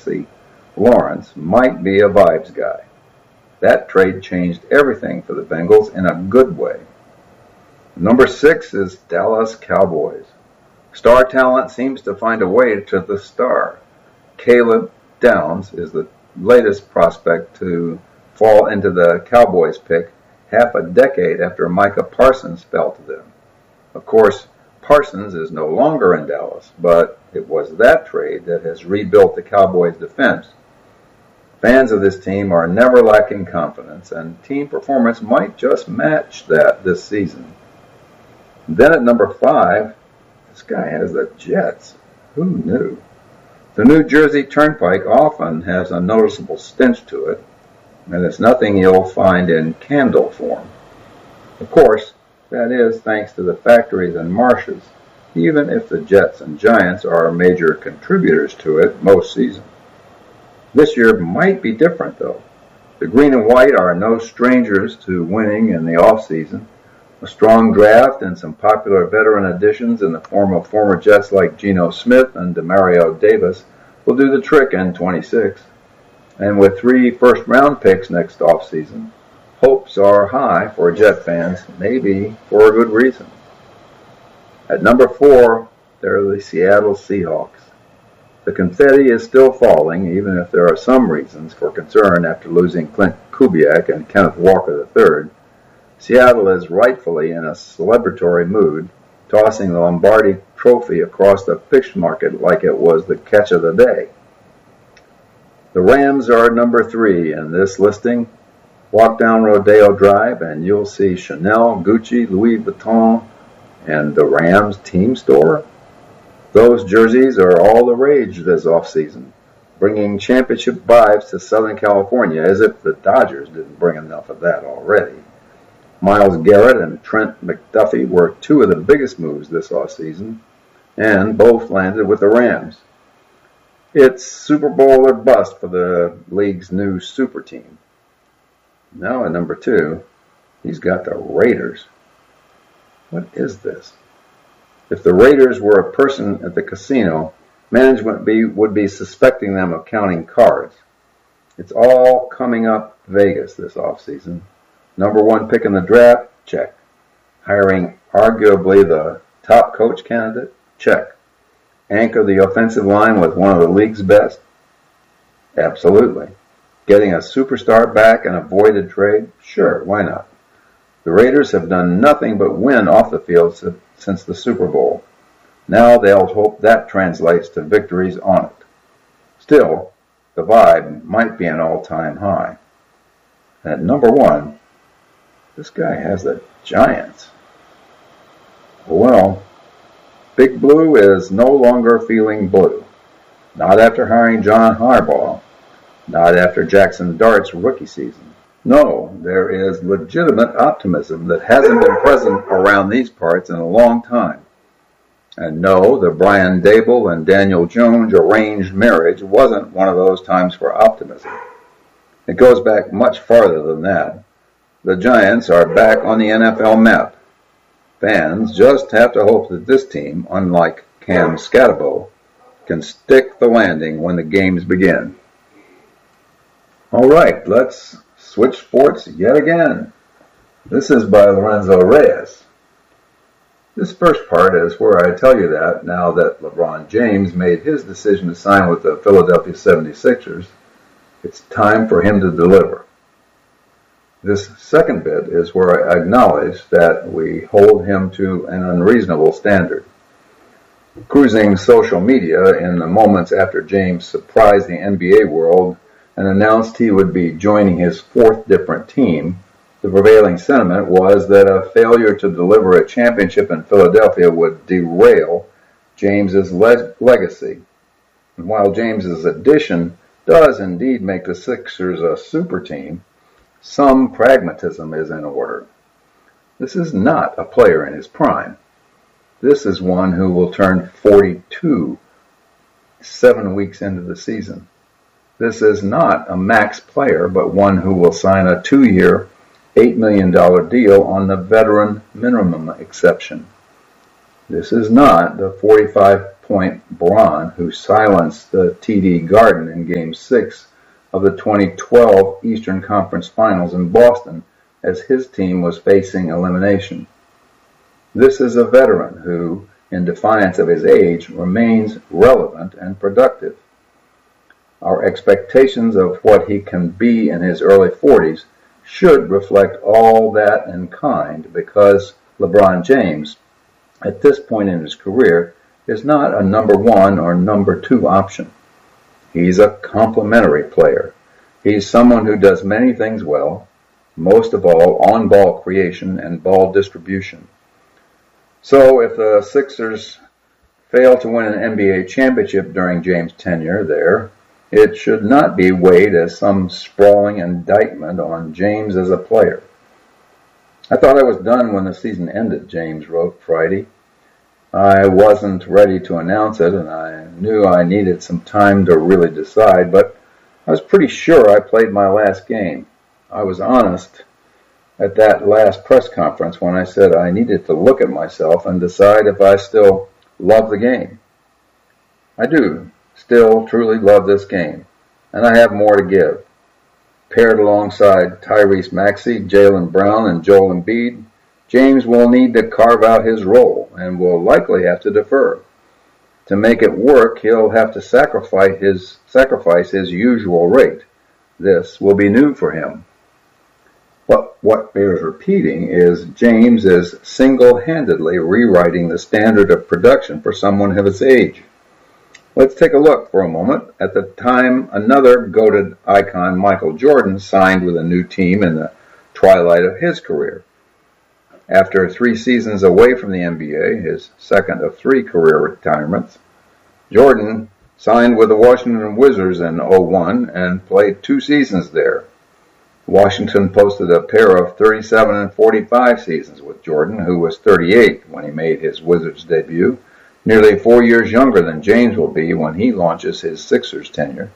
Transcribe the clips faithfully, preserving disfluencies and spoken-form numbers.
legacy, Lawrence might be a vibes guy. That trade changed everything for the Bengals in a good way. Number six is Dallas Cowboys. Star talent seems to find a way to the star. Caleb Downs is the latest prospect to fall into the Cowboys pick half a decade after Micah Parsons fell to them. Of course, Parsons is no longer in Dallas, but it was that trade that has rebuilt the Cowboys' defense. Fans of this team are never lacking confidence, and team performance might just match that this season. Then at number five, this guy has the Jets. Who knew? The New Jersey Turnpike often has a noticeable stench to it, and it's nothing you'll find in candle form. Of course, that is thanks to the factories and marshes, even if the Jets and Giants are major contributors to it most seasons. This year might be different, though. The green and white are no strangers to winning in the offseason. A strong draft and some popular veteran additions in the form of former Jets like Geno Smith and Demario Davis will do the trick in twenty-six. And with three first-round picks next offseason, hopes are high for Jet fans, maybe for a good reason. At number four, there are the Seattle Seahawks. The confetti is still falling, even if there are some reasons for concern after losing Clint Kubiak and Kenneth Walker the third. Seattle is rightfully in a celebratory mood, tossing the Lombardi Trophy across the fish market like it was the catch of the day. The Rams are number three in this listing. Walk down Rodeo Drive and you'll see Chanel, Gucci, Louis Vuitton, and the Rams team store. Those jerseys are all the rage this offseason, bringing championship vibes to Southern California as if the Dodgers didn't bring enough of that already. Myles Garrett and Trent McDuffie were two of the biggest moves this offseason, and both landed with the Rams. It's Super Bowl or bust for the league's new super team. Now at number two, he's got the Raiders. What is this? If the Raiders were a person at the casino, management be, would be suspecting them of counting cards. It's all coming up Vegas this offseason. Number one pick in the draft? Check. Hiring arguably the top coach candidate? Check. Anchor the offensive line with one of the league's best? Absolutely. Getting a superstar back and avoid a trade? Sure, why not? The Raiders have done nothing but win off the field since the Super Bowl. Now they'll hope that translates to victories on it. Still, the vibe might be an all-time high. At number one, this guy has the Giants. Well, Big Blue is no longer feeling blue. Not after hiring John Harbaugh. Not after Jackson Dart's rookie season. No, there is legitimate optimism that hasn't been present around these parts in a long time. And no, the Brian Dable and Daniel Jones arranged marriage wasn't one of those times for optimism. It goes back much farther than that. The Giants are back on the N F L map. Fans just have to hope that this team, unlike Cam Scatabo, can stick the landing when the games begin. All right, let's switch sports yet again. This is by Lorenzo Reyes. This first part is where I tell you that now that LeBron James made his decision to sign with the Philadelphia seventy-sixers, it's time for him to deliver. This second bit is where I acknowledge that we hold him to an unreasonable standard. Cruising social media in the moments after James surprised the N B A world and announced he would be joining his fourth different team, the prevailing sentiment was that a failure to deliver a championship in Philadelphia would derail James's le- legacy. And while James's addition does indeed make the Sixers a super team, some pragmatism is in order. This is not a player in his prime. This is one who will turn forty-two seven weeks into the season. This is not a max player, but one who will sign a two-year, eight million dollars deal on the veteran minimum exception. This is not the forty-five Point Braun, who silenced the T D Garden in Game six of the twenty twelve Eastern Conference Finals in Boston as his team was facing elimination. This is a veteran who, in defiance of his age, remains relevant and productive. Our expectations of what he can be in his early forties should reflect all that in kind, because LeBron James, at this point in his career, is not a number one or number two option. He's a complementary player. He's someone who does many things well, most of all on-ball creation and ball distribution. So if the Sixers fail to win an N B A championship during James' tenure there, it should not be weighed as some sprawling indictment on James as a player. I thought I was done when the season ended, James wrote Friday. I wasn't ready to announce it, and I knew I needed some time to really decide, but I was pretty sure I played my last game. I was honest at that last press conference when I said I needed to look at myself and decide if I still love the game. I do still truly love this game, and I have more to give. Paired alongside Tyrese Maxey, Jaylen Brown, and Joel Embiid, James will need to carve out his role and will likely have to defer. To make it work, he'll have to sacrifice his, sacrifice his usual rate. This will be new for him. But what bears repeating is James is single-handedly rewriting the standard of production for someone of his age. Let's take a look for a moment at the time another goated icon, Michael Jordan, signed with a new team in the twilight of his career. After three seasons away from the N B A, his second of three career retirements, Jordan signed with the Washington Wizards in oh one and played two seasons there. Washington posted a pair of thirty-seven and forty-five seasons with Jordan, who was thirty-eight when he made his Wizards debut, nearly four years younger than James will be when he launches his Sixers tenure.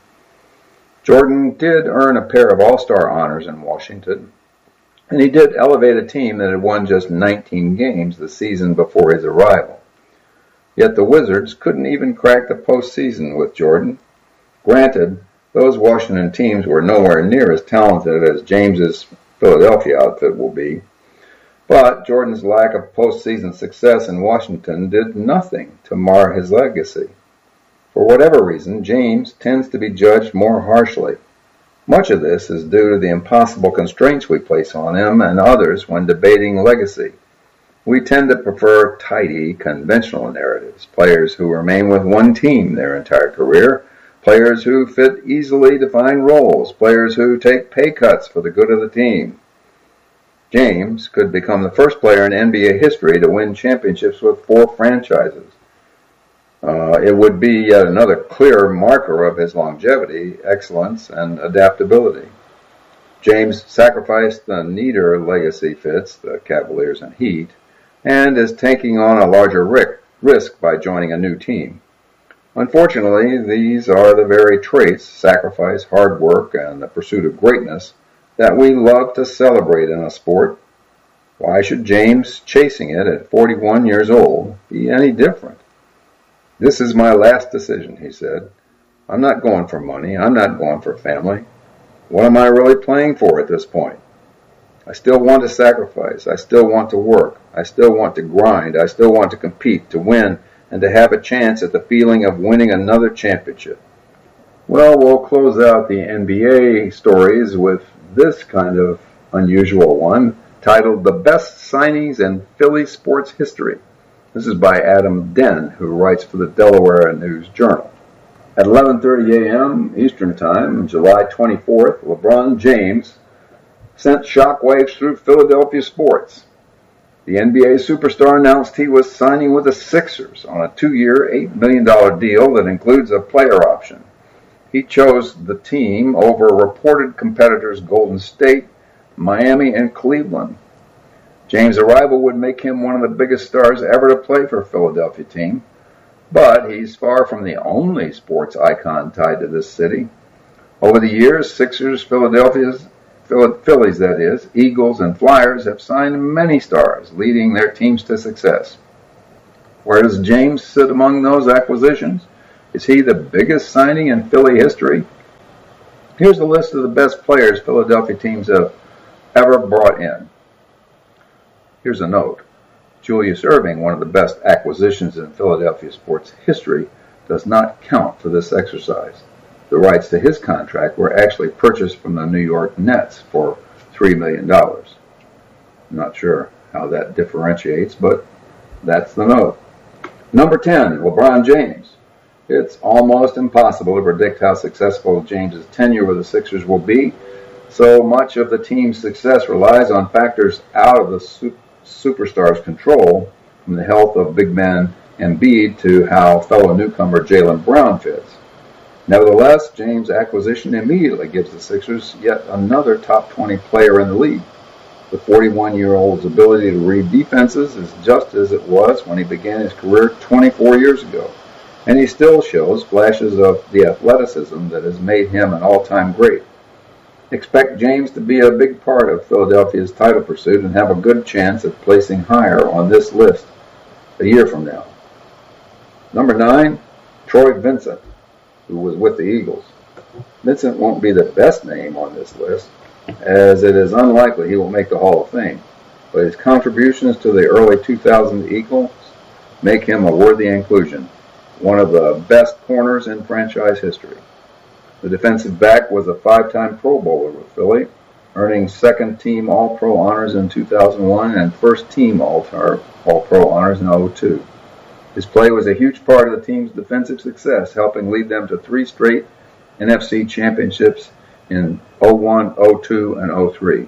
Jordan did earn a pair of All-Star honors in Washington, and he did elevate a team that had won just nineteen games the season before his arrival. Yet the Wizards couldn't even crack the postseason with Jordan. Granted, those Washington teams were nowhere near as talented as James's Philadelphia outfit will be, but Jordan's lack of postseason success in Washington did nothing to mar his legacy. For whatever reason, James tends to be judged more harshly. Much of this is due to the impossible constraints we place on him and others when debating legacy. We tend to prefer tidy, conventional narratives, players who remain with one team their entire career, players who fit easily defined roles, players who take pay cuts for the good of the team. James could become the first player in N B A history to win championships with four franchises. Uh, it would be yet another clear marker of his longevity, excellence, and adaptability. James sacrificed the neater legacy fits, the Cavaliers and Heat, and is taking on a larger risk by joining a new team. Unfortunately, these are the very traits, sacrifice, hard work, and the pursuit of greatness, that we love to celebrate in a sport. Why should James, chasing it at forty-one years old, be any different? This is my last decision, he said. I'm not going for money. I'm not going for family. What am I really playing for at this point? I still want to sacrifice. I still want to work. I still want to grind. I still want to compete, to win, and to have a chance at the feeling of winning another championship. Well, we'll close out the N B A stories with this kind of unusual one, titled The Best Signings in Philly Sports History. This is by Adam Den, who writes for the Delaware News Journal. At eleven thirty a.m. Eastern Time, July twenty-fourth, LeBron James sent shockwaves through Philadelphia sports. The N B A superstar announced he was signing with the Sixers on a two-year, eight million dollars deal that includes a player option. He chose the team over reported competitors Golden State, Miami, and Cleveland. James' arrival would make him one of the biggest stars ever to play for a Philadelphia team, but he's far from the only sports icon tied to this city. Over the years, Sixers, Philadelphia's, Phillies that is, Eagles, and Flyers have signed many stars, leading their teams to success. Where does James sit among those acquisitions? Is he the biggest signing in Philly history? Here's a list of the best players Philadelphia teams have ever brought in. Here's a note. Julius Erving, one of the best acquisitions in Philadelphia sports history, does not count for this exercise. The rights to his contract were actually purchased from the New York Nets for three million dollars. I'm not sure how that differentiates, but that's the note. Number ten, LeBron James. It's almost impossible to predict how successful James's tenure with the Sixers will be. So much of the team's success relies on factors out of the su- superstar's control, from the health of big man Embiid to how fellow newcomer Jaylen Brown fits. Nevertheless, James' acquisition immediately gives the Sixers yet another top twenty player in the league. The forty-one-year-old's ability to read defenses is just as it was when he began his career twenty-four years ago, and he still shows flashes of the athleticism that has made him an all-time great. Expect James to be a big part of Philadelphia's title pursuit and have a good chance of placing higher on this list a year from now. Number nine, Troy Vincent, who was with the Eagles. Vincent won't be the best name on this list, as it is unlikely he will make the Hall of Fame, but his contributions to the early two thousand Eagles make him a worthy inclusion, one of the best corners in franchise history. The defensive back was a five-time Pro Bowler with Philly, earning second-team All-Pro honors in two thousand one and first-team All-Pro honors in oh two. His play was a huge part of the team's defensive success, helping lead them to three straight N F C championships in oh one, oh two, and oh three.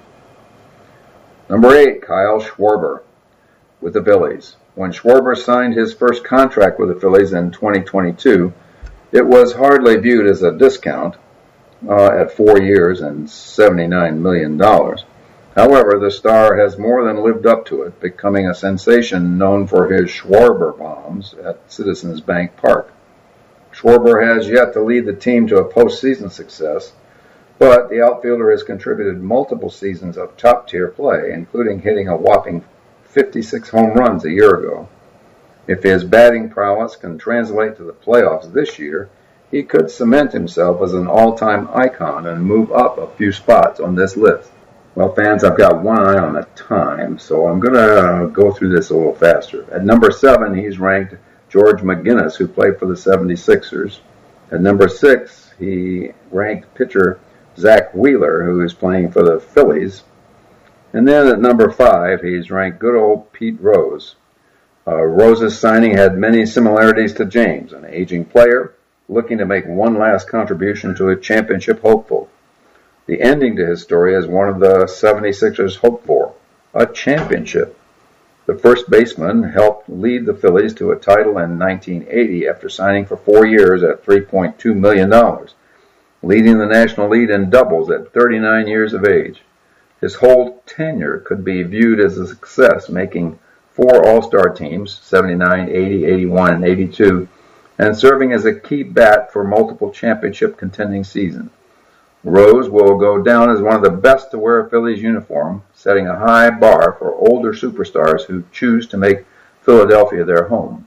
Number eight, Kyle Schwarber with the Phillies. When Schwarber signed his first contract with the Phillies in twenty twenty-two, it was hardly viewed as a discount uh, at four years and seventy-nine million dollars. However, the star has more than lived up to it, becoming a sensation known for his Schwarber bombs at Citizens Bank Park. Schwarber has yet to lead the team to a postseason success, but the outfielder has contributed multiple seasons of top-tier play, including hitting a whopping fifty-six home runs a year ago. If his batting prowess can translate to the playoffs this year, he could cement himself as an all-time icon and move up a few spots on this list. Well, fans, I've got one eye on the time, so I'm going to go through this a little faster. At number seven, he's ranked George McGinnis, who played for the seventy-sixers. At number six, he ranked pitcher Zach Wheeler, who is playing for the Phillies. And then at number five, he's ranked good old Pete Rose. Uh, Rose's signing had many similarities to James, an aging player looking to make one last contribution to a championship hopeful. The ending to his story is one of the seventy-sixers hoped for, a championship. The first baseman helped lead the Phillies to a title in nineteen eighty after signing for four years at three point two million dollars, leading the national lead in doubles at thirty-nine years of age. His whole tenure could be viewed as a success, making four All-Star teams, seventy-nine, eighty, eighty-one, and eighty-two, and serving as a key bat for multiple championship contending seasons. Rose will go down as one of the best to wear a Phillies uniform, setting a high bar for older superstars who choose to make Philadelphia their home.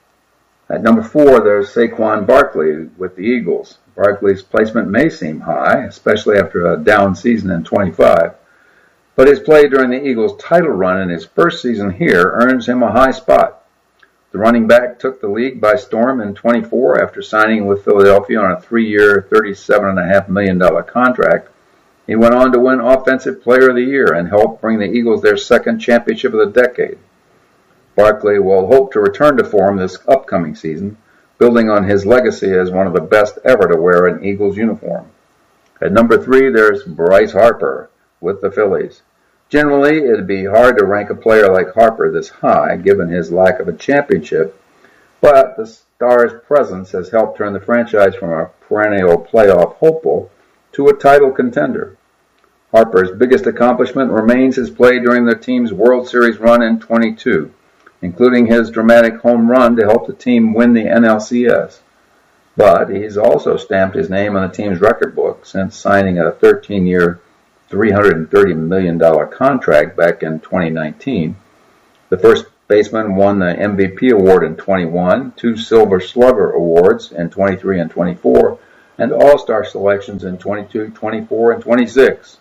At number four, there's Saquon Barkley with the Eagles. Barkley's placement may seem high, especially after a down season in twenty-five, but his play during the Eagles' title run in his first season here earns him a high spot. The running back took the league by storm in twenty-four after signing with Philadelphia on a three-year, thirty-seven point five million dollars contract. He went on to win Offensive Player of the Year and helped bring the Eagles their second championship of the decade. Barkley will hope to return to form this upcoming season, building on his legacy as one of the best ever to wear an Eagles uniform. At number three, there's Bryce Harper with the Phillies. Generally, it'd be hard to rank a player like Harper this high, given his lack of a championship, but the star's presence has helped turn the franchise from a perennial playoff hopeful to a title contender. Harper's biggest accomplishment remains his play during the team's World Series run in twenty-two, including his dramatic home run to help the team win the N L C S. But he's also stamped his name on the team's record book since signing a thirteen-year, three hundred thirty million dollars contract back in twenty nineteen. The first baseman won the M V P award in twenty-one, two Silver Slugger awards in twenty-three and twenty-four, and All-Star selections in twenty-two, twenty-four, and twenty-six.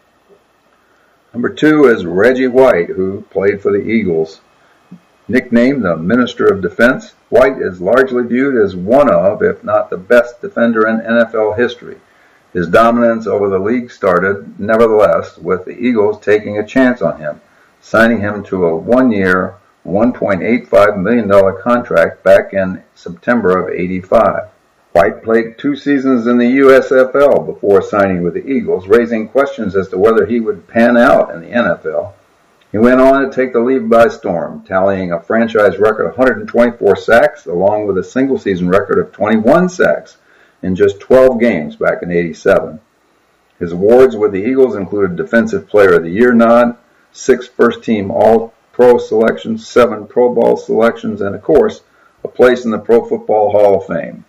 Number two is Reggie White, who played for the Eagles. Nicknamed the Minister of Defense, White is largely viewed as one of, if not the best defender in N F L history. His dominance over the league started, nevertheless, with the Eagles taking a chance on him, signing him to a one-year, one point eight five million dollars contract back in September of eighty-five. White played two seasons in the U S F L before signing with the Eagles, raising questions as to whether he would pan out in the N F L. He went on to take the league by storm, tallying a franchise record of one hundred twenty-four sacks, along with a single-season record of twenty-one sacks in just twelve games back in eighty-seven. His awards with the Eagles included Defensive Player of the Year nod, six first-team All-Pro selections, seven Pro Bowl selections, and, of course, a place in the Pro Football Hall of Fame.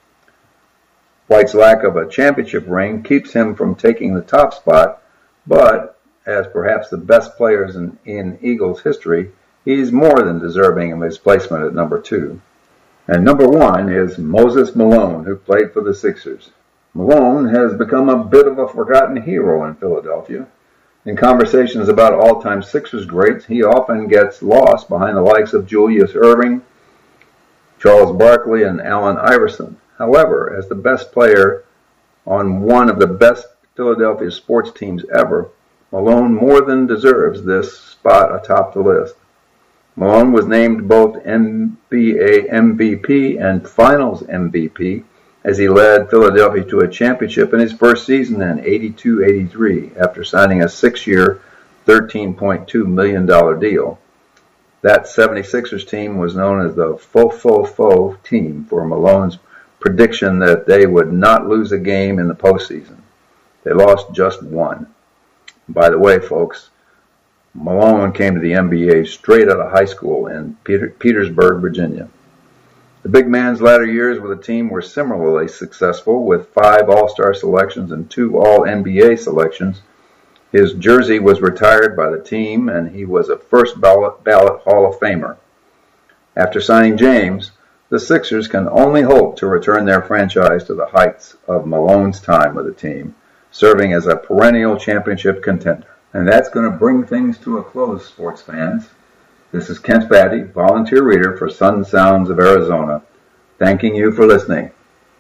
White's lack of a championship ring keeps him from taking the top spot, but as perhaps the best players in, in Eagles history, he's more than deserving of his placement at number two. And number one is Moses Malone, who played for the Sixers. Malone has become a bit of a forgotten hero in Philadelphia. In conversations about all-time Sixers greats, he often gets lost behind the likes of Julius Erving, Charles Barkley, and Allen Iverson. However, as the best player on one of the best Philadelphia sports teams ever, Malone more than deserves this spot atop the list. Malone was named both N B A M V P and Finals M V P as he led Philadelphia to a championship in his first season in eighty-two eighty-three after signing a six-year, thirteen point two million dollars deal. That seventy-sixers team was known as the Fo-Fo-Fo team for Malone's prediction that they would not lose a game in the postseason. They lost just one. By the way, folks, Malone came to the N B A straight out of high school in Peter, Petersburg, Virginia. The big man's latter years with the team were similarly successful, with five All-Star selections and two All-N B A selections. His jersey was retired by the team, and he was a first ballot, ballot Hall of Famer. After signing James, the Sixers can only hope to return their franchise to the heights of Malone's time with the team, serving as a perennial championship contender. And that's going to bring things to a close, sports fans. This is Kent Batty, volunteer reader for Sun Sounds of Arizona, thanking you for listening.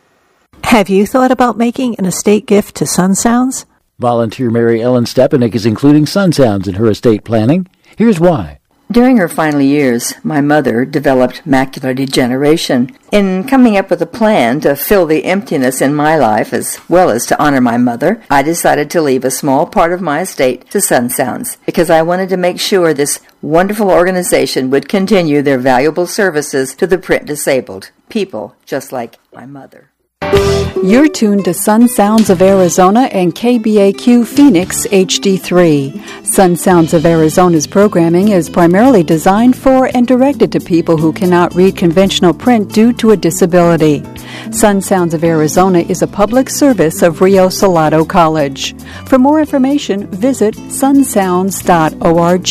Have you thought about making an estate gift to Sun Sounds? Volunteer Mary Ellen Stepanek is including Sun Sounds in her estate planning. Here's why. During her final years, my mother developed macular degeneration. In coming up with a plan to fill the emptiness in my life as well as to honor my mother, I decided to leave a small part of my estate to Sun Sounds because I wanted to make sure this wonderful organization would continue their valuable services to the print disabled, people just like my mother. You're tuned to Sun Sounds of Arizona and K B A Q Phoenix H D three. Sun Sounds of Arizona's programming is primarily designed for and directed to people who cannot read conventional print due to a disability. Sun Sounds of Arizona is a public service of Rio Salado College. For more information, visit sun sounds dot org.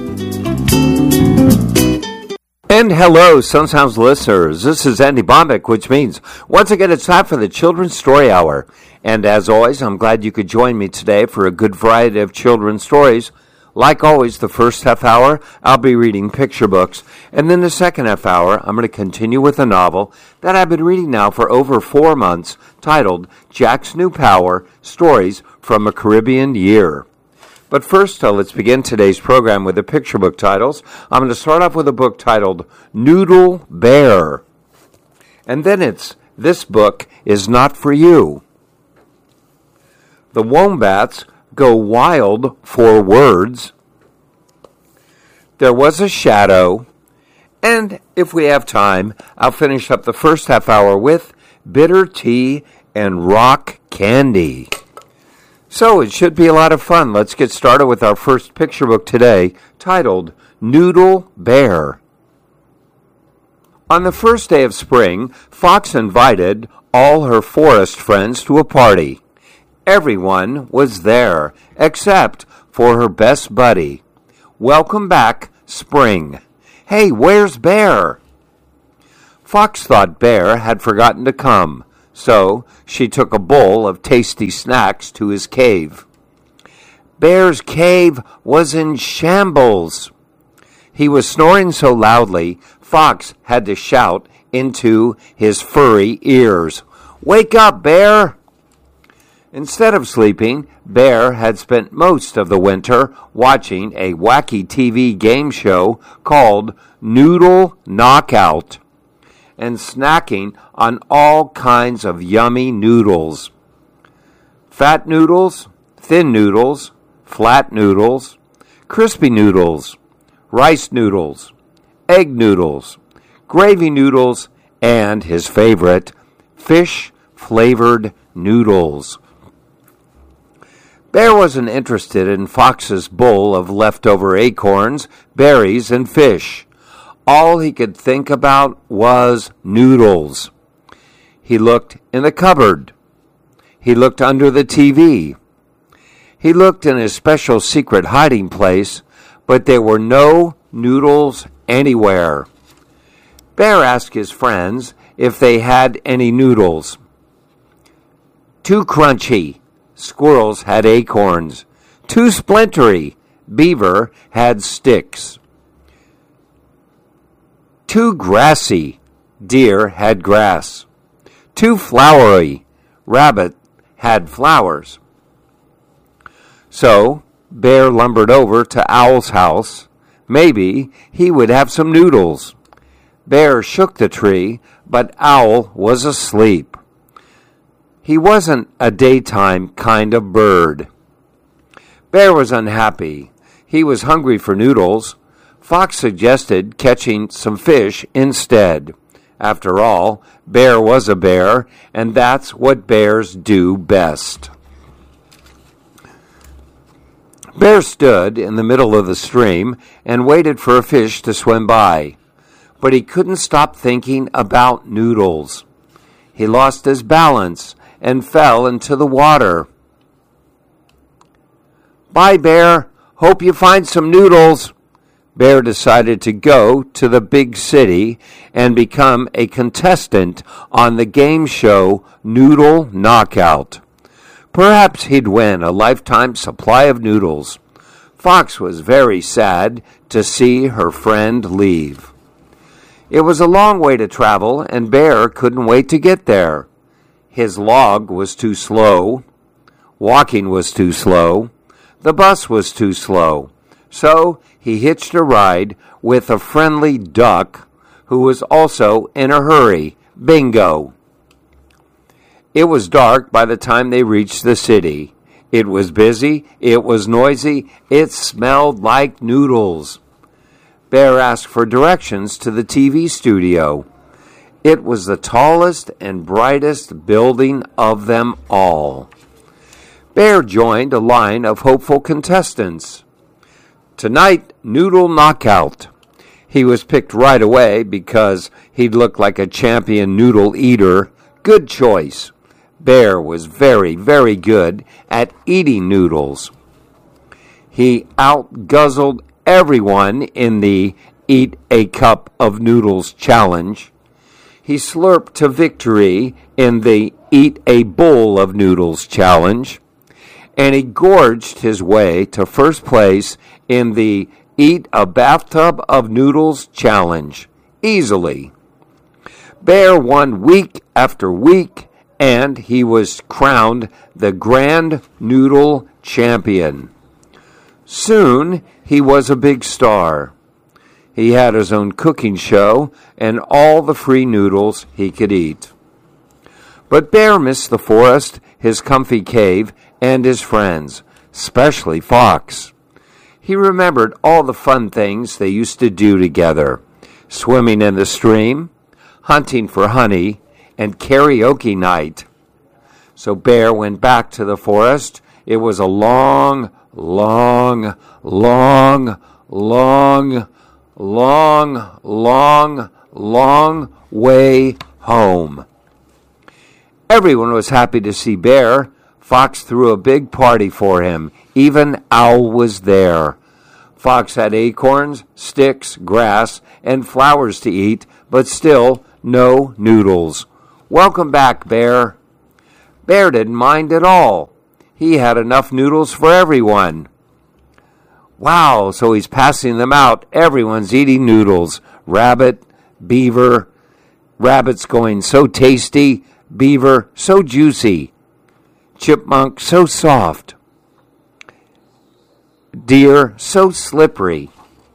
And hello, Sun Sounds listeners. This is Andy Bombeck, which means once again it's time for the Children's Story Hour. And as always, I'm glad you could join me today for a good variety of children's stories. Like always, the first half hour, I'll be reading picture books. And then the second half hour, I'm going to continue with a novel that I've been reading now for over four months, titled Jack's New Power, Stories from a Caribbean Year. But first, uh, let's begin today's program with the picture book titles. I'm going to start off with a book titled Noodle Bear. And then it's This Book Is Not For You. The Wombats Go Wild for Words. There Was a Shadow. And if we have time, I'll finish up the first half hour with Bitter Tea and Rock Candy. So it should be a lot of fun. Let's get started with our first picture book today, titled Noodle Bear. On the first day of spring, Fox invited all her forest friends to a party. Everyone was there, except for her best buddy. Welcome back, Spring. "Hey, where's Bear?" Fox thought Bear had forgotten to come, so she took a bowl of tasty snacks to his cave. Bear's cave was in shambles. He was snoring so loudly, Fox had to shout into his furry ears, "Wake up, Bear!" Instead of sleeping, Bear had spent most of the winter watching a wacky T V game show called Noodle Knockout and snacking on all kinds of yummy noodles. Fat noodles, thin noodles, flat noodles, crispy noodles, rice noodles, egg noodles, gravy noodles, and his favorite, fish-flavored noodles. Bear wasn't interested in Fox's bowl of leftover acorns, berries, and fish. All he could think about was noodles. He looked in the cupboard. He looked under the T V. He looked in his special secret hiding place, but there were no noodles anywhere. Bear asked his friends if they had any noodles. Too crunchy. Squirrels had acorns. Too splintery. Beaver had sticks. Too grassy. Deer had grass. Too flowery. Rabbit had flowers. So Bear lumbered over to Owl's house. Maybe he would have some noodles. Bear shook the tree, but Owl was asleep. He wasn't a daytime kind of bird. Bear was unhappy. He was hungry for noodles. Fox suggested catching some fish instead. After all, Bear was a bear, and that's what bears do best. Bear stood in the middle of the stream and waited for a fish to swim by. But he couldn't stop thinking about noodles. He lost his balance and fell into the water. "Bye, Bear. Hope you find some noodles." Bear decided to go to the big city and become a contestant on the game show Noodle Knockout. Perhaps he'd win a lifetime supply of noodles. Fox was very sad to see her friend leave. It was a long way to travel, and Bear couldn't wait to get there. His log was too slow. Walking was too slow. The bus was too slow. So he hitched a ride with a friendly duck who was also in a hurry. Bingo! It was dark by the time they reached the city. It was busy. It was noisy. It smelled like noodles. Bear asked for directions to the T V studio. It was the tallest and brightest building of them all. Bear joined a line of hopeful contestants. Tonight, Noodle Knockout. He was picked right away because he'd look like a champion noodle eater. Good choice. Bear was very, very good at eating noodles. He outguzzled everyone in the Eat a Cup of Noodles challenge. He slurped to victory in the Eat a Bowl of Noodles challenge. And he gorged his way to first place in the Eat a Bathtub of Noodles challenge. Easily. Bear won week after week, and he was crowned the Grand Noodle Champion. Soon, he was a big star. He had his own cooking show and all the free noodles he could eat. But Bear missed the forest, his comfy cave, and his friends, especially Fox. He remembered all the fun things they used to do together, swimming in the stream, hunting for honey, and karaoke night. So Bear went back to the forest. It was a long, long, long, long, long, long, long way home. Everyone was happy to see Bear. Fox threw a big party for him. Even Owl was there. Fox had acorns, sticks, grass, and flowers to eat, but still no noodles. Welcome back, Bear. Bear didn't mind at all. He had enough noodles for everyone. Wow, so he's passing them out. Everyone's eating noodles. Rabbit, beaver, rabbit's going so tasty, beaver so juicy, chipmunk so soft, deer so slippery.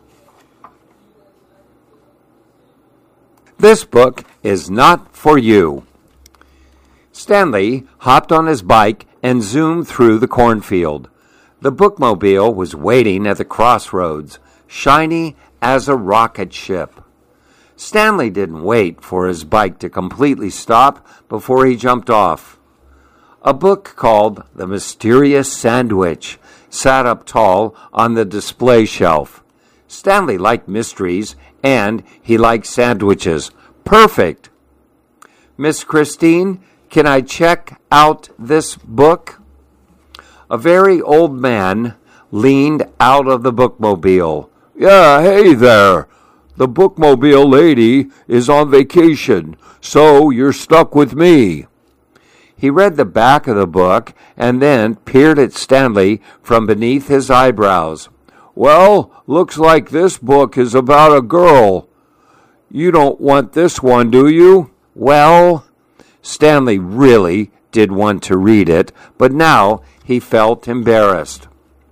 This book is not for you. Stanley hopped on his bike and zoomed through the cornfield. The bookmobile was waiting at the crossroads, shiny as a rocket ship. Stanley didn't wait for his bike to completely stop before he jumped off. A book called The Mysterious Sandwich sat up tall on the display shelf. Stanley liked mysteries, and he liked sandwiches. Perfect! Miss Christine, can I check out this book? A very old man leaned out of the bookmobile. Yeah, hey there. The bookmobile lady is on vacation, so you're stuck with me. He read the back of the book and then peered at Stanley from beneath his eyebrows. Well, looks like this book is about a girl. You don't want this one, do you? Well, Stanley really did want to read it, but now he felt embarrassed.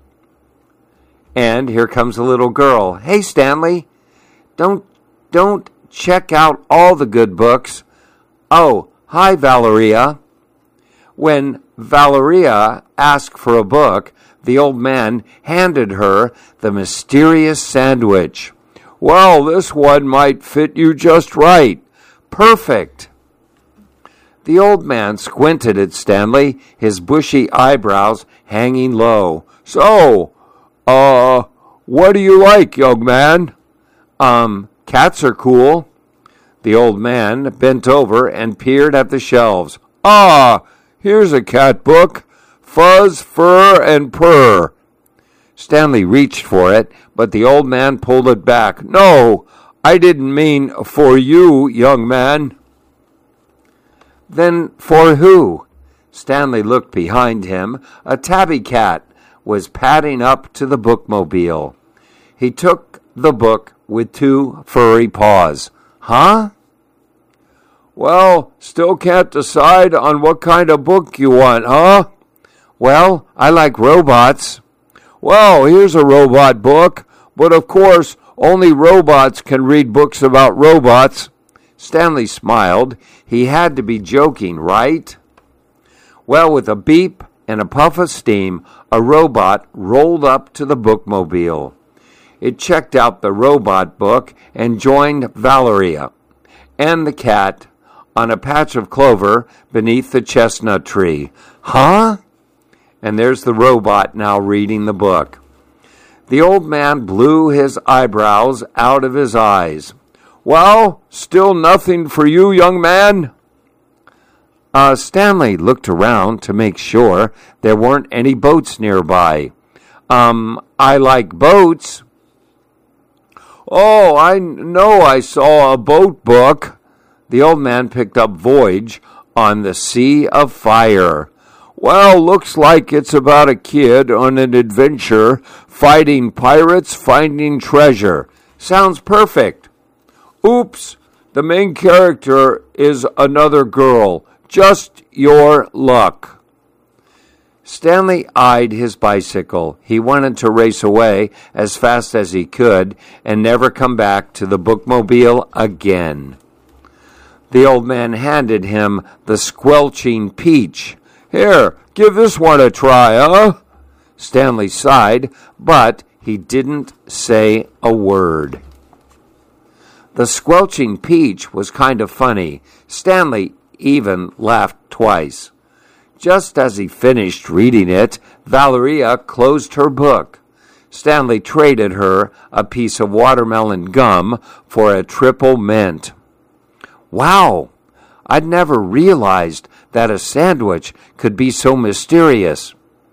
And here comes a little girl. Hey, Stanley, don't don't check out all the good books. Oh, hi, Valeria. When Valeria asked for a book, the old man handed her The Mysterious Sandwich. Well, this one might fit you just right. Perfect. The old man squinted at Stanley, his bushy eyebrows hanging low. So, uh, what do you like, young man? Um, cats are cool. The old man bent over and peered at the shelves. Ah, here's a cat book. Fuzz, Fur, and Purr. Stanley reached for it, but the old man pulled it back. No, I didn't mean for you, young man. Then for who? Stanley looked behind him. A tabby cat was padding up to the bookmobile. He took the book with two furry paws. Huh? Well, still can't decide on what kind of book you want, huh? Well, I like robots. Well, here's a robot book, but of course, only robots can read books about robots. Stanley smiled. He had to be joking, right? Well, with a beep and a puff of steam, a robot rolled up to the bookmobile. It checked out the robot book and joined Valeria and the cat on a patch of clover beneath the chestnut tree. Huh? And there's the robot now reading the book. The old man blew his eyebrows out of his eyes. Well, still nothing for you, young man? Uh, Stanley looked around to make sure there weren't any boats nearby. Um, I like boats. Oh, I know I saw a boat book. The old man picked up Voyage on the Sea of Fire. Well, looks like it's about a kid on an adventure, fighting pirates, finding treasure. Sounds perfect. Oops, the main character is another girl. Just your luck. Stanley eyed his bicycle. He wanted to race away as fast as he could and never come back to the bookmobile again. The old man handed him the Squelching Peach. Here, give this one a try, huh? Stanley sighed, but he didn't say a word. The Squelching Peach was kind of funny. Stanley even laughed twice. Just as he finished reading it, Valeria closed her book. Stanley traded her a piece of watermelon gum for a triple mint. Wow! I'd never realized that a sandwich could be so mysterious.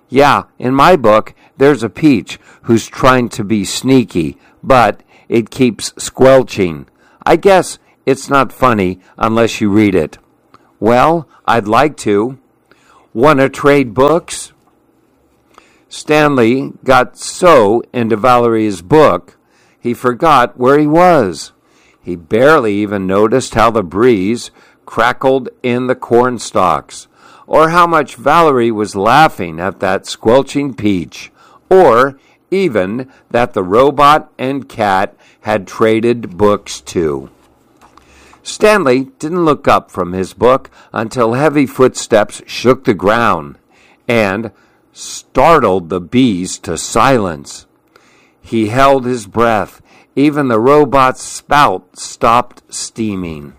Yeah, in my book, there's a peach who's trying to be sneaky, but it keeps squelching. I guess it's not funny unless you read it. Well, I'd like to. Wanna trade books? Stanley got so into Valerie's book, he forgot where he was. He barely even noticed how the breeze crackled in the corn stalks, or how much Valerie was laughing at that squelching peach, or even that the robot and cat had traded books too. Stanley didn't look up from his book until heavy footsteps shook the ground and startled the bees to silence. He held his breath. Even the robot's spout stopped steaming.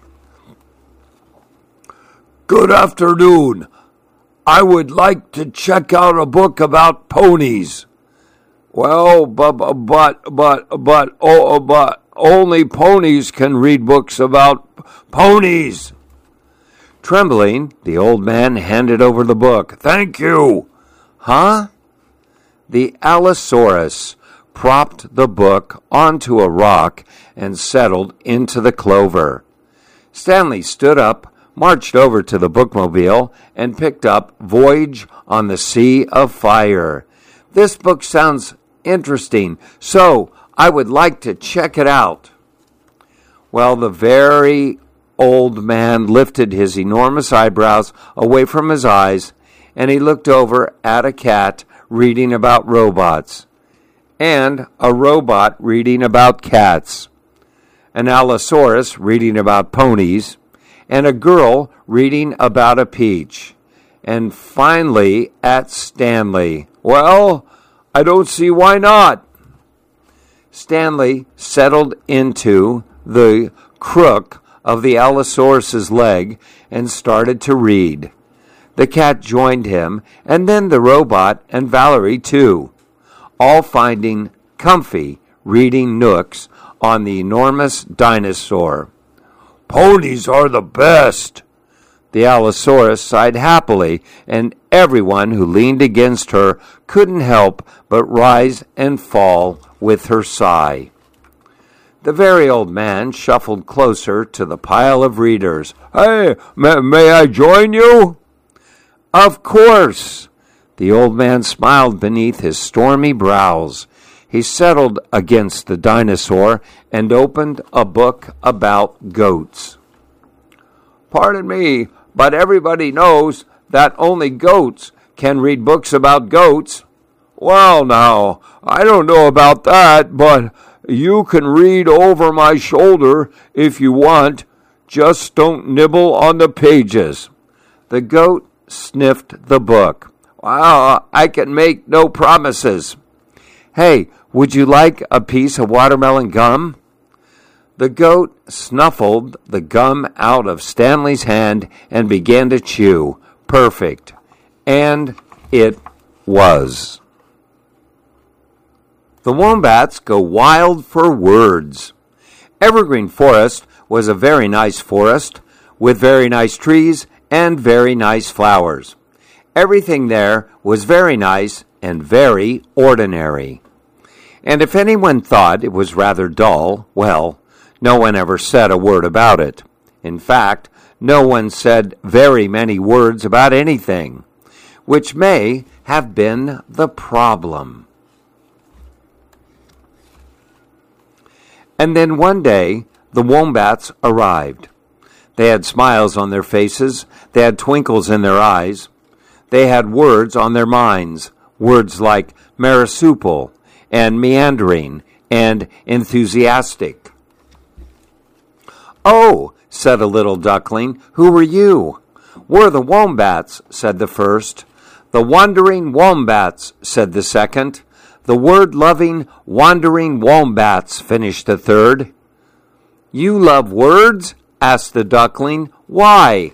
Good afternoon. I would like to check out a book about ponies. Well, but, but, but, but, oh, but only ponies can read books about ponies. Trembling, the old man handed over the book. Thank you. Huh? The Allosaurus propped the book onto a rock and settled into the clover. Stanley stood up, marched over to the bookmobile, and picked up Voyage on the Sea of Fire. This book sounds interesting, so I would like to check it out. Well, the very old man lifted his enormous eyebrows away from his eyes, and he looked over at a cat reading about robots, and a robot reading about cats, an Allosaurus reading about ponies, and a girl reading about a peach, and finally at Stanley. Well, I don't see why not. Stanley settled into the crook of the Allosaurus's leg and started to read. The cat joined him, and then the robot and Valerie too, all finding comfy reading nooks on the enormous dinosaur. Ponies are the best. The Allosaurus sighed happily, and everyone who leaned against her couldn't help but rise and fall with her sigh. The very old man shuffled closer to the pile of readers. Hey, may, may I join you? Of course. The old man smiled beneath his stormy brows. He settled against the dinosaur and opened a book about goats. Pardon me, but everybody knows that only goats can read books about goats. Well, now, I don't know about that, but you can read over my shoulder if you want. Just don't nibble on the pages. The goat sniffed the book. Well, I can make no promises. Hey, would you like a piece of watermelon gum? The goat snuffled the gum out of Stanley's hand and began to chew. Perfect. And it was. The wombats go wild for words. Evergreen Forest was a very nice forest with very nice trees and very nice flowers. Everything there was very nice and very ordinary. And if anyone thought it was rather dull, well, no one ever said a word about it. In fact, no one said very many words about anything, which may have been the problem. And then one day, the wombats arrived. They had smiles on their faces. They had twinkles in their eyes. They had words on their minds, words like marsupial and meandering and enthusiastic. Oh, said a little duckling, who are you? We're the wombats, said the first. The wandering wombats, said the second. The word-loving, wandering wombats, finished the third. You love words? Asked the duckling. Why?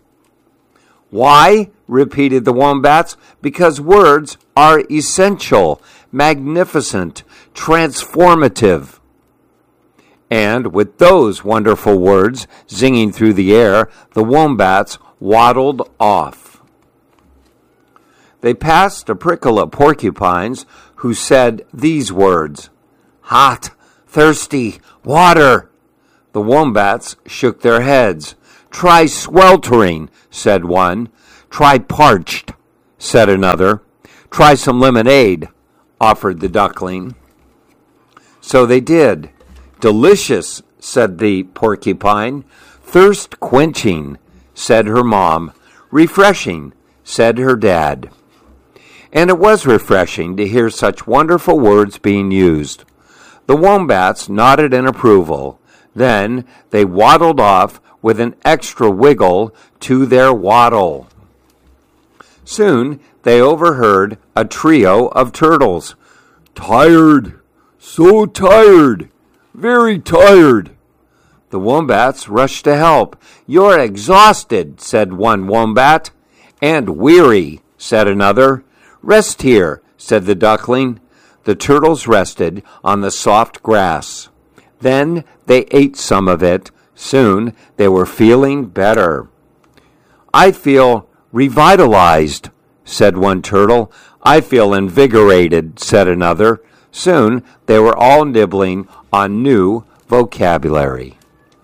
Why? Repeated the wombats. Because words are essential, magnificent, transformative. And with those wonderful words zinging through the air, the wombats waddled off. They passed a prickle of porcupines who said these words, "Hot, thirsty, water." The wombats shook their heads. "Try sweltering," said one. "Try parched," said another. "Try some lemonade," offered the duckling. So they did. "Delicious," said the porcupine. "Thirst quenching," said her mom. "Refreshing," said her dad. And it was refreshing to hear such wonderful words being used. The wombats nodded in approval. Then they waddled off with an extra wiggle to their waddle. Soon they overheard a trio of turtles. "Tired, so tired, very tired." The wombats rushed to help. "You're exhausted," said one wombat. "And weary," said another. "Rest here," said the duckling. The turtles rested on the soft grass. Then they ate some of it. Soon they were feeling better. "I feel revitalized," said one turtle. "I feel invigorated," said another. Soon they were all nibbling on new vocabulary.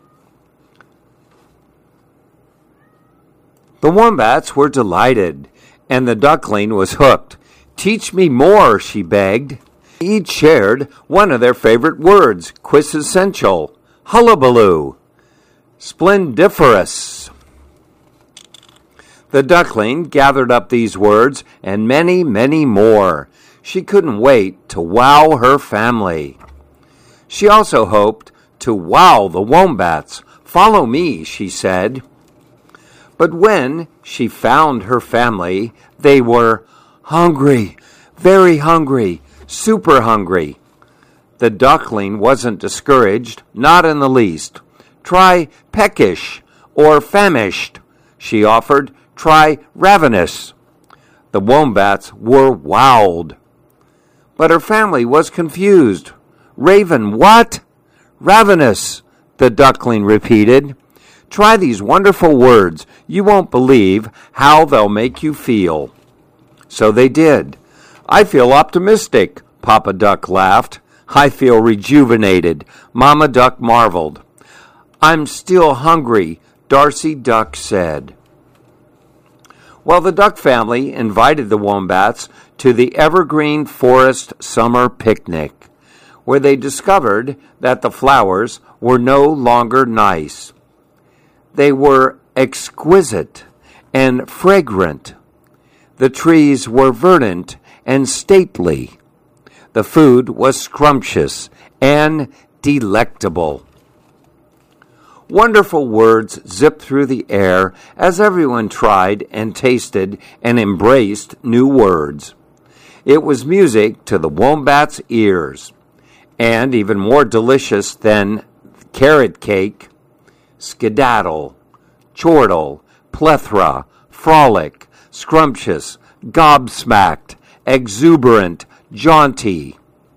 The wombats were delighted, and the duckling was hooked. "Teach me more," she begged. Each shared one of their favorite words, quintessential, hullabaloo, splendiferous. The duckling gathered up these words and many, many more. She couldn't wait to wow her family. She also hoped to wow the wombats. "Follow me," she said. But when she found her family, they were hungry, very hungry, super hungry. The duckling wasn't discouraged, not in the least. "Try peckish or famished," she offered. "Try ravenous." The wombats were wowed. But her family was confused. "Raven what?" "Ravenous," the duckling repeated. "Try these wonderful words. You won't believe how they'll make you feel." So they did. "I feel optimistic," Papa Duck laughed. "I feel rejuvenated," Mama Duck marveled. "I'm still hungry," Darcy Duck said. Well, the duck family invited the wombats to the Evergreen Forest Summer Picnic, where they discovered that the flowers were no longer nice. They were exquisite and fragrant. The trees were verdant and stately. The food was scrumptious and delectable. Wonderful words zipped through the air as everyone tried and tasted and embraced new words. It was music to the wombats' ears, and even more delicious than carrot cake, skedaddle, chortle, plethora, frolic, scrumptious, gobsmacked, exuberant, jaunty.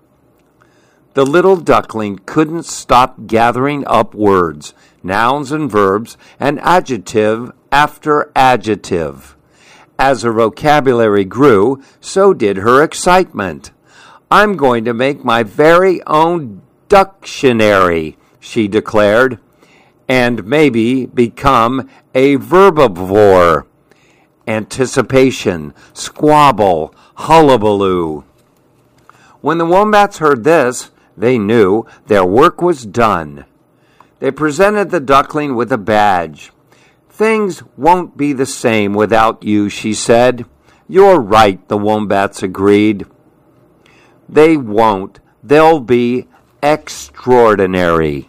The little duckling couldn't stop gathering up words, nouns and verbs, and adjective after adjective. As her vocabulary grew, so did her excitement. "I'm going to make my very own ductionary," she declared, "and maybe become a verbivore." Anticipation, squabble, hullabaloo. When the wombats heard this, they knew their work was done. They presented the duckling with a badge. "Things won't be the same without you," she said. "You're right," the wombats agreed. "They won't. They'll be extraordinary."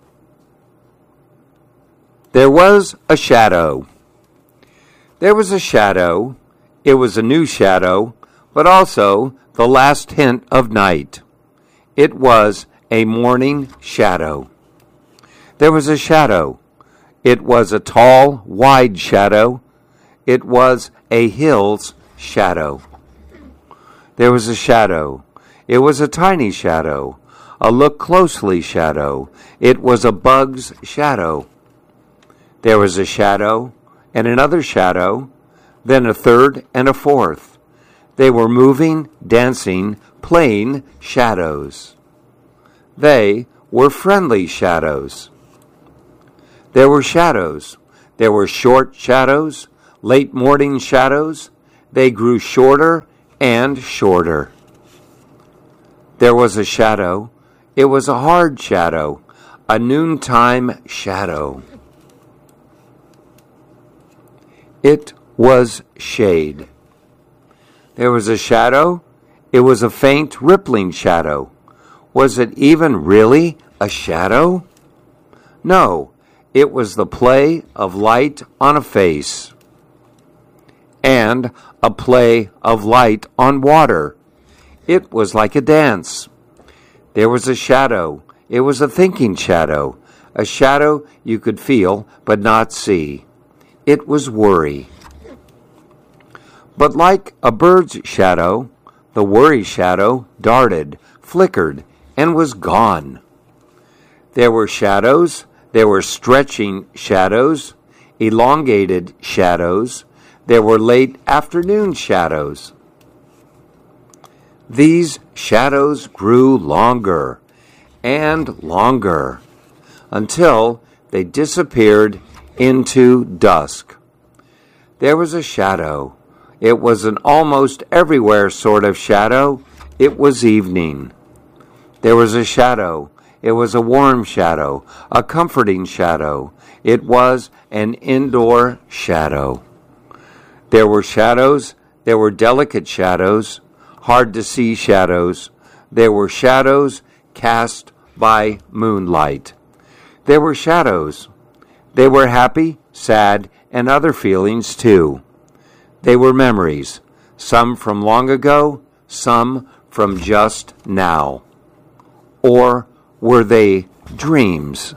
There was a shadow. There was a shadow. It was a new shadow, but also the last hint of night. It was a morning shadow. There was a shadow. It was a tall, wide shadow. It was a hill's shadow. There was a shadow. It was a tiny shadow, a look closely shadow. It was a bug's shadow. There was a shadow, and another shadow, then a third and a fourth. They were moving, dancing, playing shadows. They were friendly shadows. There were shadows. There were short shadows, late morning shadows. They grew shorter and shorter. There was a shadow. It was a hard shadow, a noontime shadow. It was shade. There was a shadow. It was a faint, rippling shadow. Was it even really a shadow? No, it was the play of light on a face, and a play of light on water. It was like a dance. There was a shadow. It was a thinking shadow, a shadow you could feel but not see. It was worry. But like a bird's shadow, the worry shadow darted, flickered, and was gone. There were shadows. There were stretching shadows, elongated shadows. There were late afternoon shadows. These shadows grew longer and longer until they disappeared into dusk. There was a shadow. It was an almost everywhere sort of shadow. It was evening. There was a shadow. It was a warm shadow, a comforting shadow. It was an indoor shadow. There were shadows. There were delicate shadows, hard to see shadows. There were shadows cast by moonlight. There were shadows. They were happy, sad, and other feelings too. They were memories, some from long ago, some from just now. Or were they dreams?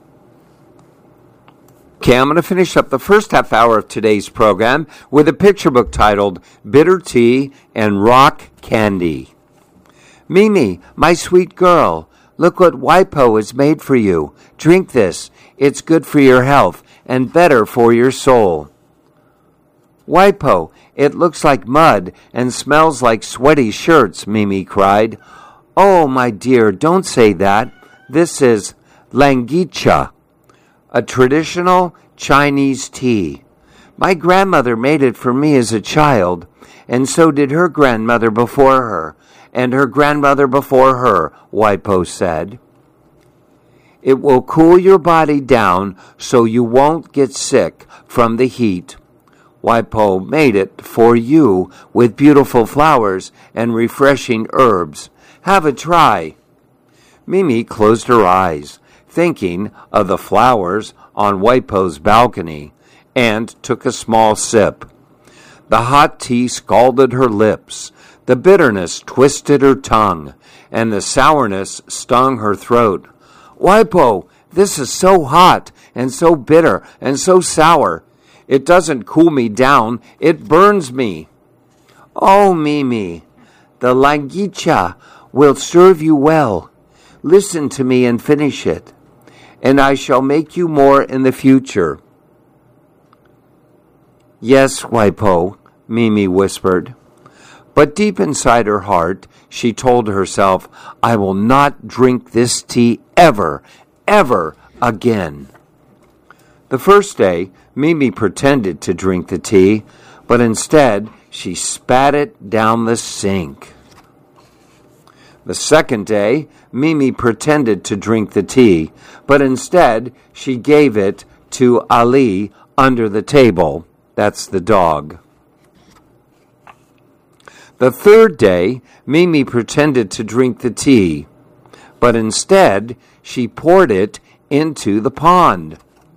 Okay, I'm going to finish up the first half hour of today's program with a picture book titled Bitter Tea and Rock Candy. Mimi, my sweet girl, look what WIPO has made for you. Drink this. It's good for your health and better for your soul. WIPO, it looks like mud and smells like sweaty shirts, Mimi cried. Oh, my dear, don't say that. This is Langicha, a traditional Chinese tea. My grandmother made it for me as a child, and so did her grandmother before her, and her grandmother before her, WIPO said. It will cool your body down so you won't get sick from the heat. WIPO made it for you with beautiful flowers and refreshing herbs. Have a try. Mimi closed her eyes, thinking of the flowers on WIPO's balcony, and took a small sip. The hot tea scalded her lips, the bitterness twisted her tongue, and the sourness stung her throat. WIPO, this is so hot, and so bitter, and so sour. It doesn't cool me down, it burns me. Oh, Mimi, the Langicha will serve you well. Listen to me and finish it, and I shall make you more in the future. Yes, WIPO, Mimi whispered. But deep inside her heart, she told herself, I will not drink this tea ever, ever again. The first day, Mimi pretended to drink the tea, but instead she spat it down the sink. The second day, Mimi pretended to drink the tea, but instead she gave it to Ali under the table. That's the dog. The third day, Mimi pretended to drink the tea, but instead she poured it into the pond.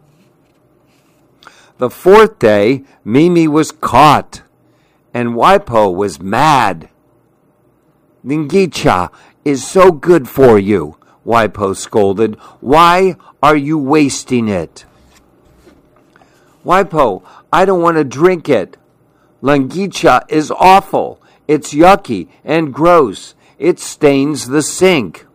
The fourth day, Mimi was caught, and WIPO was mad. Langicha is so good for you, WIPO scolded. Why are you wasting it? WIPO, I don't want to drink it. Langicha is awful. It's yucky and gross. It stains the sink.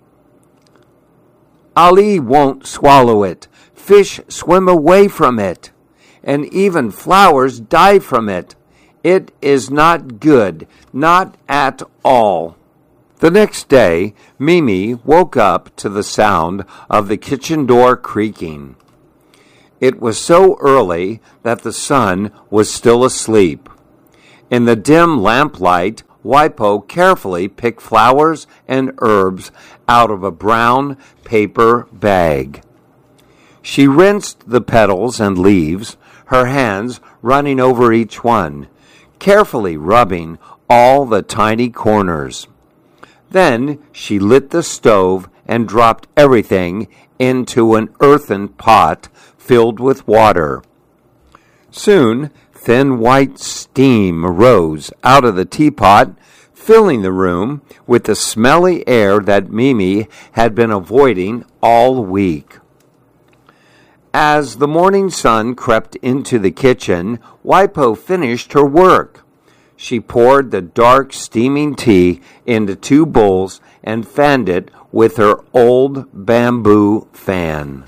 Ali won't swallow it. Fish swim away from it. And even flowers die from it. It is not good, not at all. The next day, Mimi woke up to the sound of the kitchen door creaking. It was so early that the sun was still asleep. In the dim lamplight, Waipo carefully picked flowers and herbs out of a brown paper bag. She rinsed the petals and leaves, her hands running over each one, carefully rubbing all the tiny corners. Then she lit the stove and dropped everything into an earthen pot filled with water. Soon, thin white steam rose out of the teapot, filling the room with the smelly air that Mimi had been avoiding all week. As the morning sun crept into the kitchen, Waipo finished her work. She poured the dark, steaming tea into two bowls and fanned it with her old bamboo fan.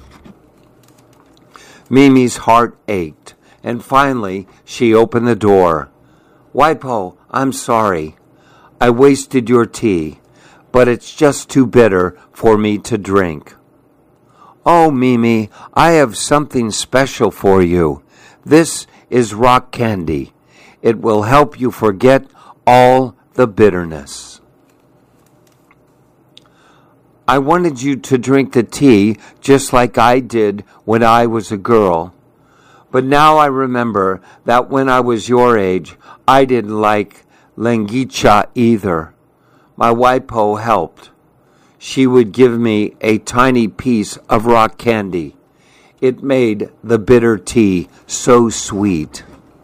Mimi's heart ached, and finally she opened the door. "Waipo, I'm sorry. I wasted your tea, but it's just too bitter for me to drink." "Oh, Mimi, I have something special for you. This is rock candy. It will help you forget all the bitterness." "I wanted you to drink the tea just like I did when I was a girl. But now I remember that when I was your age, I didn't like Langicha either. My Waipo helped. She would give me a tiny piece of rock candy. It made the bitter tea so sweet."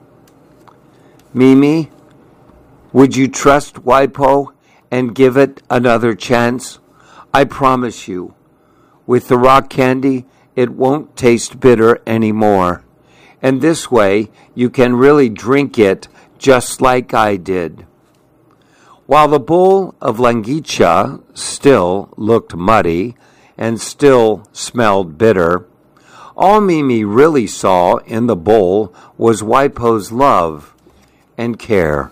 "Mimi, would you trust Waipo and give it another chance? I promise you, with the rock candy, it won't taste bitter anymore. And this way, you can really drink it just like I did." While the bowl of Langicha still looked muddy and still smelled bitter, all Mimi really saw in the bowl was Waipo's love and care.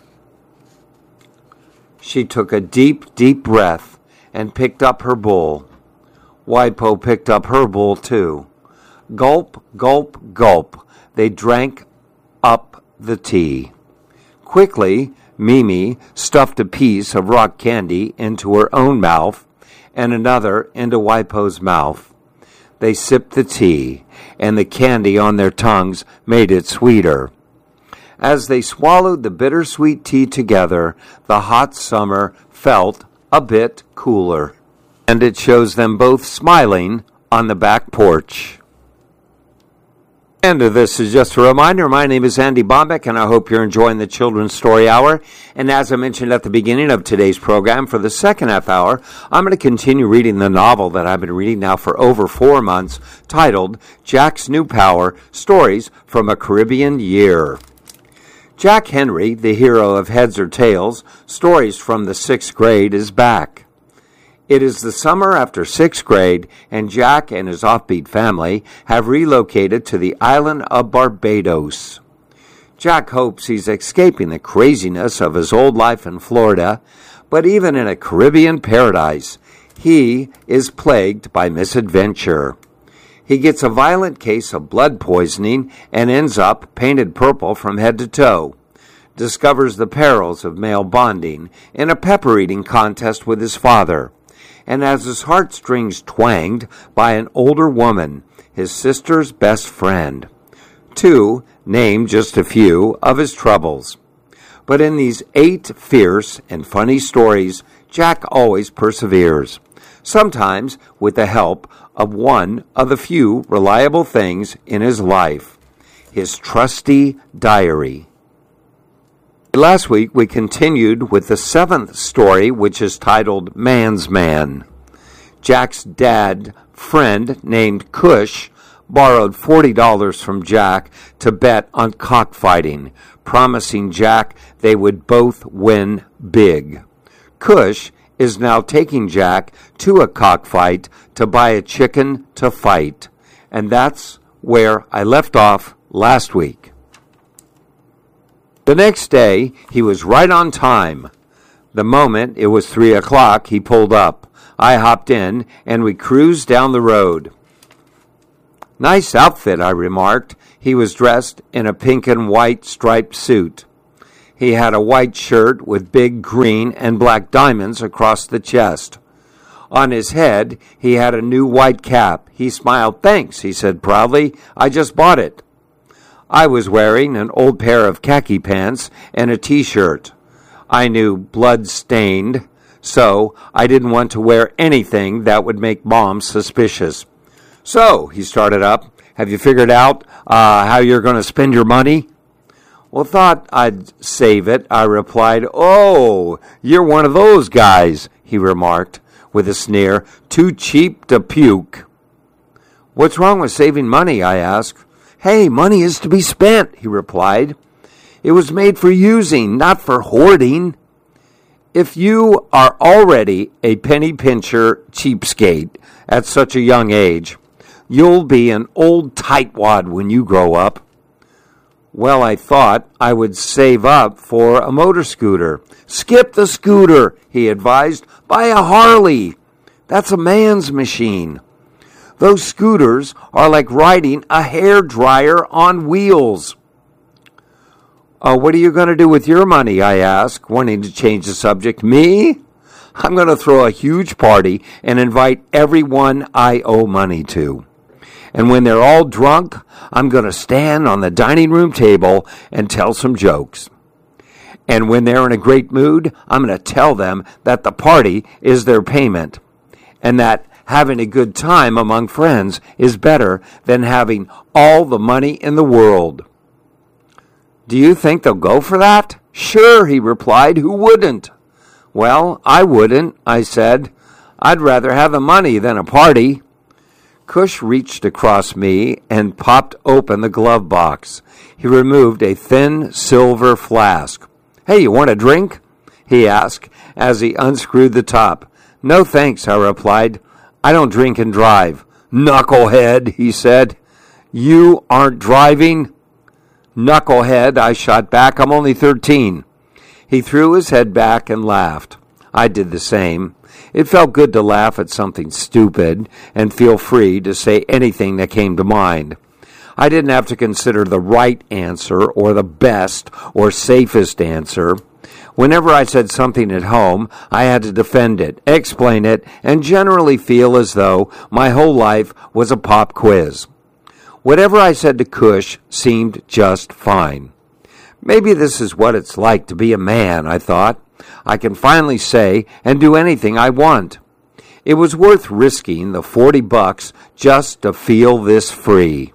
She took a deep, deep breath and picked up her bowl. Waipo picked up her bowl too. Gulp, gulp, gulp, they drank up the tea. Quickly, Mimi stuffed a piece of rock candy into her own mouth and another into Waipo's mouth. They sipped the tea, and the candy on their tongues made it sweeter. As they swallowed the bittersweet tea together, the hot summer felt a bit cooler. And it shows them both smiling on the back porch. And this is just a reminder, my name is Andy Bombeck, and I hope you're enjoying the Children's Story Hour. And as I mentioned at the beginning of today's program, for the second half hour, I'm going to continue reading the novel that I've been reading now for over four months, titled Jack's New Power, Stories from a Caribbean Year. Jack Henry, the hero of Heads or Tails, Stories from the Sixth Grade, is back. It is the summer after sixth grade, and Jack and his offbeat family have relocated to the island of Barbados. Jack hopes he's escaping the craziness of his old life in Florida, but even in a Caribbean paradise, he is plagued by misadventure. He gets a violent case of blood poisoning and ends up painted purple from head to toe, discovers the perils of male bonding in a pepper-eating contest with his father, and has his heartstrings twanged by an older woman, his sister's best friend. To name just a few of his troubles. But in these eight fierce and funny stories, Jack always perseveres, sometimes with the help of one of the few reliable things in his life, his trusty diary. Last week, we continued with the seventh story, which is titled Man's Man. Jack's dad, friend named Cush, borrowed forty dollars from Jack to bet on cockfighting, promising Jack they would both win big. Cush is now taking Jack to a cockfight to buy a chicken to fight. And that's where I left off last week. The next day, he was right on time. The moment it was three o'clock, he pulled up. I hopped in, and we cruised down the road. Nice outfit, I remarked. He was dressed in a pink and white striped suit. He had a white shirt with big green and black diamonds across the chest. On his head, he had a new white cap. He smiled. "Thanks," he said proudly. "I just bought it." I was wearing an old pair of khaki pants and a T-shirt. I knew blood-stained, so I didn't want to wear anything that would make Mom suspicious. "So," he started up, "have you figured out uh, how you're going to spend your money?" "Well, thought I'd save it," I replied. "Oh, you're one of those guys," he remarked with a sneer. "Too cheap to puke." "What's wrong with saving money?" I asked. "Hey, money is to be spent," he replied. "It was made for using, not for hoarding." If you are already a penny pincher cheapskate at such a young age, you'll be an old tightwad when you grow up. Well, I thought I would save up for a motor scooter. "Skip the scooter," he advised. "Buy a Harley. That's a man's machine. Those scooters are like riding a hairdryer on wheels." Uh, what are you going to do with your money?" I asked, wanting to change the subject. "Me? I'm going to throw a huge party and invite everyone I owe money to. And when they're all drunk, I'm going to stand on the dining room table and tell some jokes. And when they're in a great mood, I'm going to tell them that the party is their payment and that having a good time among friends is better than having all the money in the world." "Do you think they'll go for that?" "Sure," he replied. "Who wouldn't?" "Well, I wouldn't," I said. "I'd rather have the money than a party." Cush reached across me and popped open the glove box. He removed a thin silver flask. "Hey, you want a drink?" he asked as he unscrewed the top. "No, thanks," I replied. "I don't drink and drive." "Knucklehead," he said. "You aren't driving?" "Knucklehead," I shot back. "I'm only thirteen. He threw his head back and laughed. I did the same. It felt good to laugh at something stupid and feel free to say anything that came to mind. I didn't have to consider the right answer or the best or safest answer. Whenever I said something at home, I had to defend it, explain it, and generally feel as though my whole life was a pop quiz. Whatever I said to Cush seemed just fine. Maybe this is what it's like to be a man, I thought. I can finally say and do anything I want. It was worth risking the forty bucks just to feel this free.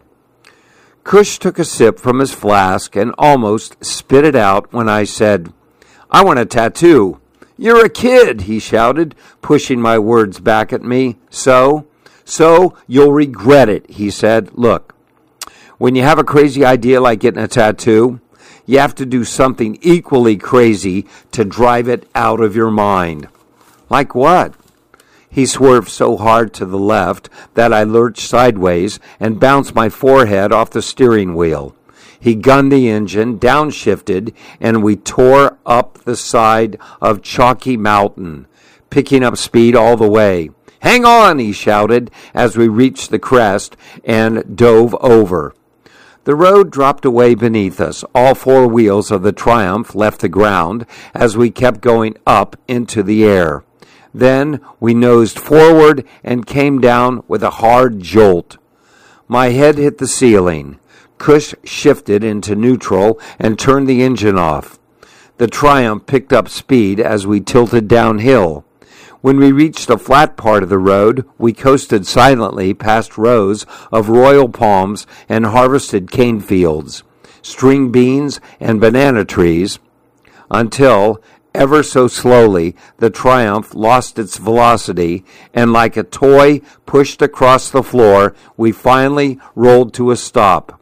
Cush took a sip from his flask and almost spit it out when I said, "I want a tattoo." "You're a kid," he shouted, pushing my words back at me. So? So you'll regret it, he said. "Look, when you have a crazy idea like getting a tattoo, you have to do something equally crazy to drive it out of your mind." "Like what?" He swerved so hard to the left that I lurched sideways and bounced my forehead off the steering wheel. He gunned the engine, downshifted, and we tore up the side of Chalky Mountain, picking up speed all the way. "Hang on," he shouted as we reached the crest and dove over. The road dropped away beneath us. All four wheels of the Triumph left the ground as we kept going up into the air. Then we nosed forward and came down with a hard jolt. My head hit the ceiling. Cush shifted into neutral and turned the engine off. The Triumph picked up speed as we tilted downhill. When we reached the flat part of the road, we coasted silently past rows of royal palms and harvested cane fields, string beans, and banana trees, until, ever so slowly, the Triumph lost its velocity, and like a toy pushed across the floor, we finally rolled to a stop.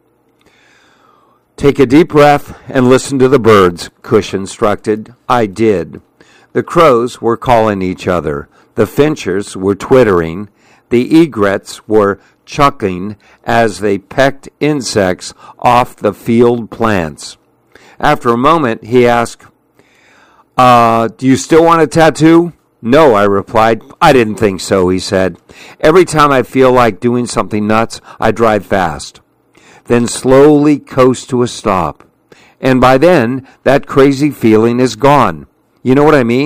"Take a deep breath and listen to the birds," Cush instructed. I did. The crows were calling each other. The finches were twittering. The egrets were chuckling as they pecked insects off the field plants. After a moment, he asked, uh, do you still want a tattoo? No, I replied. I didn't think so, he said. Every time I feel like doing something nuts, I drive fast, then slowly coast to a stop. And by then, that crazy feeling is gone. You know what I mean?